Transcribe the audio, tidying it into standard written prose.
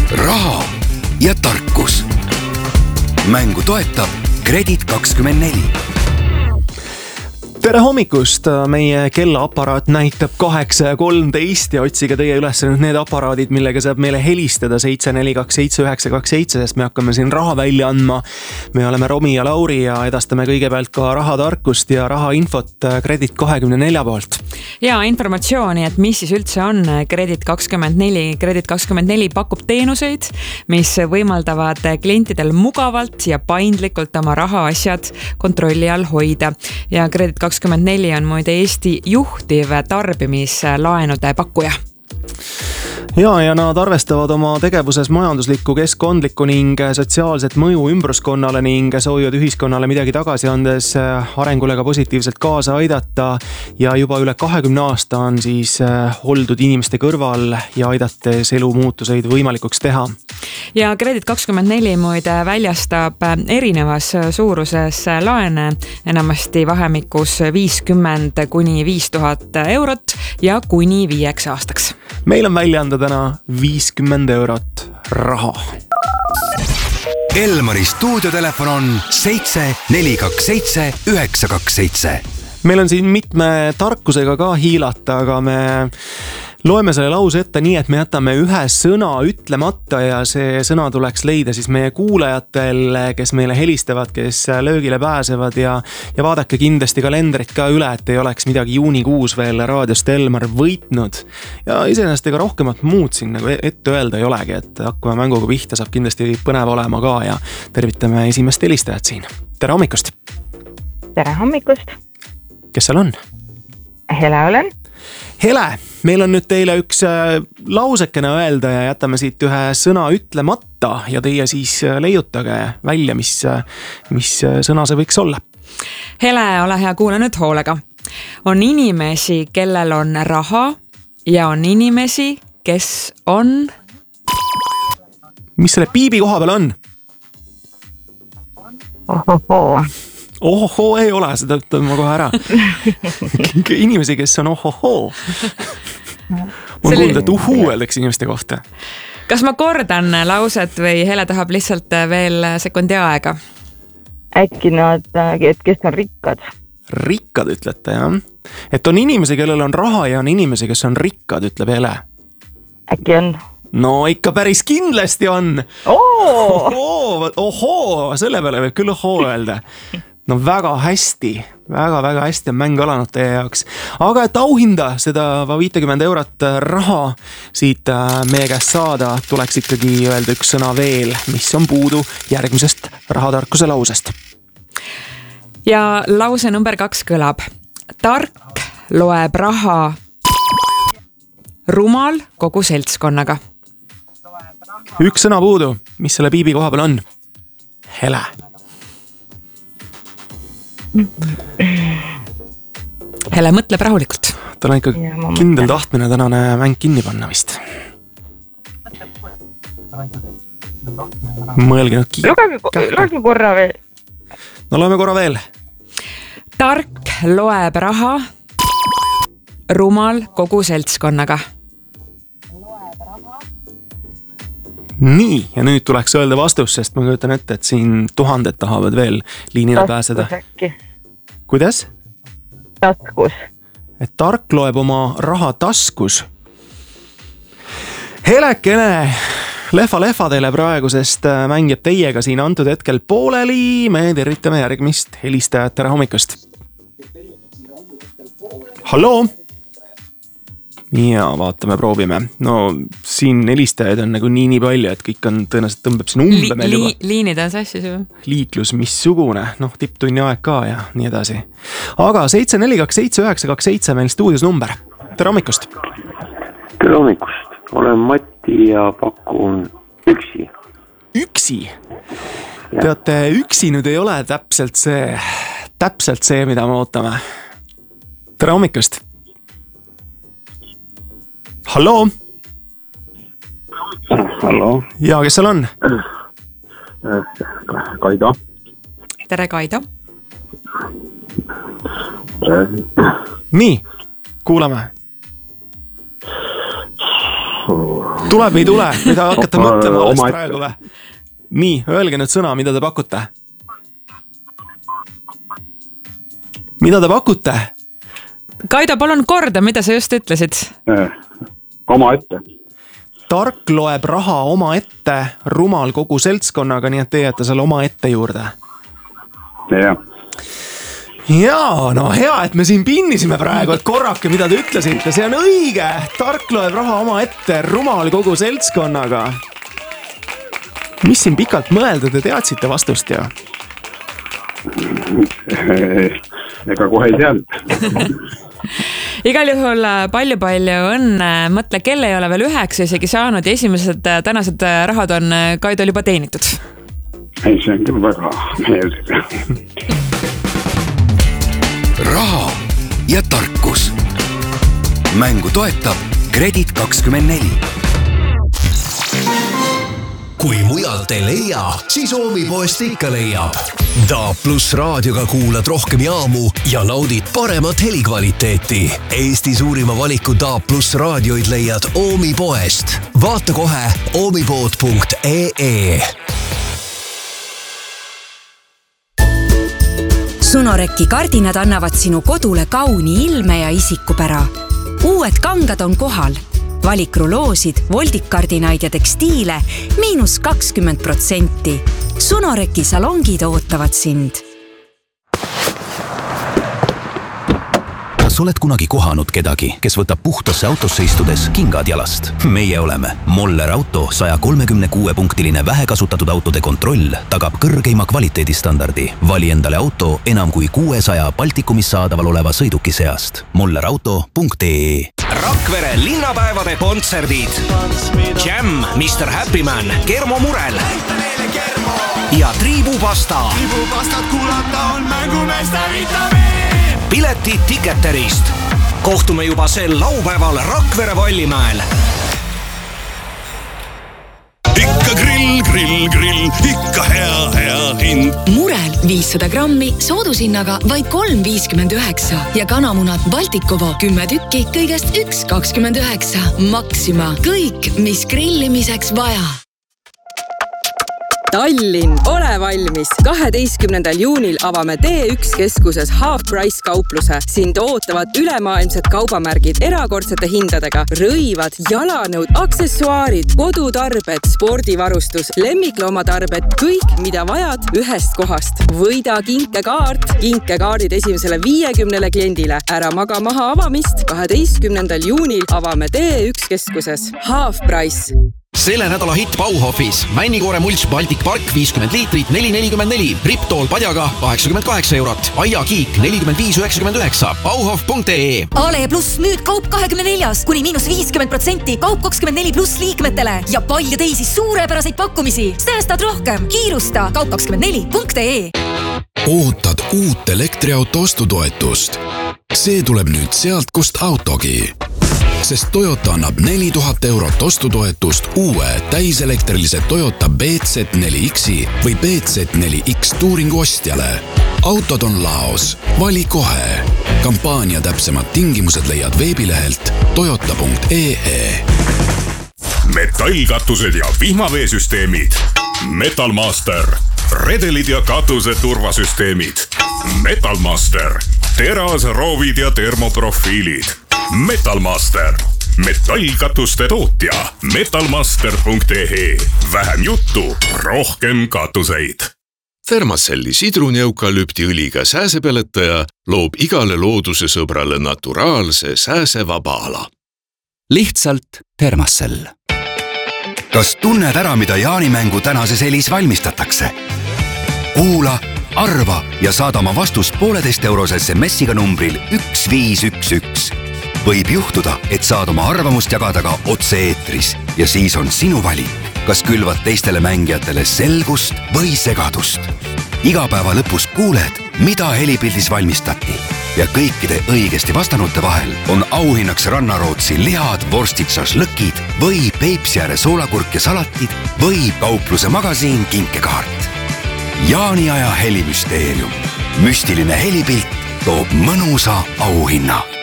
raha ja tarkus. Mängu toetab Kredit24. Tere hommikust, meie kellaaparaat näitab 8:13 ja otsige teie üles nüüd need aparaadid, millega saab meile helistada 7427927, sest me hakkame siin raha välja andma. Me oleme Romi ja Lauri ja edastame kõigepealt ka rahatarkust ja rahainfot Kredit24 poolt. Ja informatsiooni, et mis siis üldse on Kredit24. Kredit24 pakub teenuseid, mis võimaldavad klientidel mugavalt ja paindlikult oma rahaasjad kontrolli all hoida. Ja Kredit24 on muide Eesti juhtiv tarbimislaenude pakkuja. Ja nad arvestavad oma tegevuses majanduslikku, keskkondlikku ning sotsiaalset mõju ümbruskonnale ning soovivad ühiskonnale midagi tagasi andes arengule ka positiivselt kaasa aidata. Ja juba üle 20 aasta on siis oldud inimeste kõrval ja aidates elu muutuseid võimalikuks teha. Ja Kredit24 muide väljastab erinevas suuruses laene, enamasti vahemikus 50 kuni 5000 eurot ja kuni 5 aastaks. Meil on välja anda täna 50 eurot raha. Elmari stuudiotelefon on 7427 927. Meil on siin mitme tarkusega ka hiilata, aga me loeme selle lause ette nii, et me jätame ühe sõna ütlemata ja see sõna tuleks leida siis meie kuulajatel, kes meile helistavad, kes löögile pääsevad ja vaadake kindlasti kalendrit ka üle, et ei oleks midagi juunikuus veel raadiost Elmar võitnud. Ja iseenesest ega rohkemat muud siin nagu ette öelda ei olegi, et hakkame mänguga pihta, saab kindlasti põnev olema ka ja tervitame esimest helistajat siin. Tere hommikust! Tere hommikust! Kes seal on? Hele olen. Hele, meil on nüüd teile üks lausekene öelda ja jätame siit ühe sõna ütlemata ja teie siis leiutage välja, mis sõna see võiks olla. Hele, ole hea, kuule nüüd hoolega. On inimesi, kellel on raha ja on inimesi, kes on... Mis selle piibi koha peal on? Ohohoo ei ole, seda ütlen ma kohe ära. Inimesi, kes on ohohoo. Ma kuulnud, et öeldakse inimeste kohta. Kas ma kordan lauset või Hele tahab lihtsalt veel sekundi aega? Äkki nad, kes on rikkad? Rikkad ütlete, jah? Et on inimesi, kellel on raha ja on inimesi, kes on rikkad, ütleb Hele. Äkki on? No ikka päris kindlasti on. Ohoo, selle peale võib küll ohoo öelda. No väga hästi on mäng alanud teie jaoks. Aga et auhinda seda 50 eurot raha siit meie käest saada, tuleks ikkagi öelda üks sõna veel, mis on puudu järgmisest rahatarkuse lausest. Ja lause number 2 kõlab. Tark loeb raha, rumal kogu seltskonnaga. Üks sõna puudu, mis selle piibi koha peal on? Hele. Hele mõtleb rahulikult. Tal on ikka kindel tahtmine tänane mäng kinni panna vist. Mõelge nüüd Lugege korra veel. No loeme korra veel. Tark loeb raha, rumal kogu seltskonnaga. Nii, ja nüüd tuleks öelda vastus, sest ma kujutan ette, et siin tuhanded tahavad veel liinile pääseda. Kuidas? Taskus. Et tark loeb oma raha taskus. Helekene, lehva teile praegu, sest mäng jääb teiega siin antud hetkel pooleli. Me tervitame järgmist helistajat. Tere hommikust. Halloo? Ja vaatame, proovime. No siin helistajaid on nagu nii palju, et kõik on tõenäoliselt tõmbab siin umbe meil juba. Liinid on sassis juba. Liiklus missugune, tipptunni aeg ka ja nii edasi. Aga 7427927 meil stuudios number. Tere hommikust. Tere hommikust. Olen Matti ja pakun üksi. Üksi? Teate, üksi nüüd ei ole täpselt see, mida me ootame. Tere hommikust. Halloo? Halloo. Ja, kes seal on? Kaido. Tere, Kaido. Nii, kuulame. Tuleb või ei tule, mida hakkate mõtlema alles praegu või? Nii, öelge nüüd sõna, mida te pakute. Mida te pakute? Kaido, palun korda, mida sa just ütlesid? Oma ette. Tark loeb raha oma ette, rumal kogu seltskonnaga, nii et te jääte selle oma ette juurde. Jah. Jaa, no hea, et me siin pinnisime praegu, et korrake, mida te ütlesite, see on õige. Tark loeb raha oma ette, rumal kogu seltskonnaga. Mis siin pikalt mõelda, te teadsite vastust ju? Ega kohe ei teadnud. Igal juhul palju õnne, mõtle, kelle ei ole veel 9 isegi saanud ja esimesed tänased rahad on Kaidol juba teenitud. Ei, see on küll väga meeldiv. Raha ja tarkus. Mängu toetab Kredit24. Kui mujalt ei leia, siis Oomipoest ikka leiab. DAB+ raadioga kuulad rohkem jaamu ja naudid paremat helikvaliteeti. Eesti suurima valiku DAB+ raadioid leiad Oomipoest. Vaata kohe oomipood.ee. Sunoreki kardinad annavad sinu kodule kauni ilme ja isikupära. Uued kangad on kohal. Valik ruloosid, voldikardinaid ja tekstiile -20%. Sunoreki salongid ootavad sind. Kas oled kunagi kohanud kedagi, kes võtab puhtasse autosse istudes kingad jalast? Meie oleme. Moller Auto 136-punktiline vähekasutatud autode kontroll tagab kõrgeima kvaliteedistandardi. Vali endale auto enam kui 600 Baltikumis saadaval oleva sõiduki seast. mollerauto.ee. Rakvere linnapäevade kontserdid. Jam, Mr. Happyman, Kermo Murel ja Triibupasta. Triibupastat kuulata on mängumeeste vitamiin. Piletid Ticketerist. Kohtume juba sel laupäeval Rakvere Vallimäel. Ikka grill, ikka hea hind. Murel 500 grammi soodushinnaga vaid 3,59 ja kanamunad Baltikovo 10 tükki kõigest 1,29. Maxima, kõik, mis grillimiseks vaja. Tallinn, ole valmis! 12. juunil avame T1 keskuses Half Price kaupluse. Sind ootavad ülemaailmsed kaubamärgid erakordsete hindadega. Rõivad, jalanõud, aksessuaarid, kodutarbed, spordivarustus, lemmikloomatarbed, kõik, mida vajad ühest kohast. Võida kinkekaart, kinkekaardid esimesele 50 kliendile. Ära maga maha avamist. 12. juunil avame T1 keskuses Half Price. Selle nädala hitt Bauhofis. Männikoore mulch Baltic Park 50 liitrit 4,44. Riptool padjaga 88 €. Aia kiik 45,99. Bauhof.ee. Ale Plus nüüd kaup 24. kuni -50%. Kaup 24 pluss liikmetele ja palju teisi suurepäraseid pakkumisi. Säästad rohkem. Kiirusta kaup24.ee. Ootad uut elektriauto ostutoetust. See tuleb nüüd sealt, kust autogi. Sest Toyota annab 4000 € ostutoetust uue täiselektrilise Toyota BZ4Xi või BZ4X Touringu ostjale. Autod on laos. Vali kohe. Kampaania täpsemad tingimused leiad veebilehelt toyota.ee. Metallkatused ja vihmaveesüsteemid. Metalmaster. Redelid ja katuse turvasüsteemid. Metalmaster. Teras, roovid ja termoprofiilid. Metalmaster. Metallkatuste tootja. Metalmaster.ee. Vähem juttu, rohkem katuseid. Thermacelli sidruni-eukalüptiõliga sääsepeletaja loob igale looduse sõbrale naturaalse sääsevaba ala. Lihtsalt Thermacell. Kas tunned ära, mida jaanimängu tänases helis valmistatakse? Kuula, arva ja saada oma vastus 1,5 eurose SMS-iga numbril 1511. Võib juhtuda, et saad oma arvamust jagada ka otse-eetris ja siis on sinu valik, kas külvad teistele mängijatele selgust või segadust. Iga päeva lõpus kuuled, mida helipildis valmistati ja kõikide õigesti vastanute vahel on auhinnaks Rannarootsi lihad, vorstid, šašlõkid või Peipsiääre soolakurk ja salatid või kaupluse magasiin kinkekaart. Jaaniaja helimüsteerium. Müstiline helipilt toob mõnusa auhinna.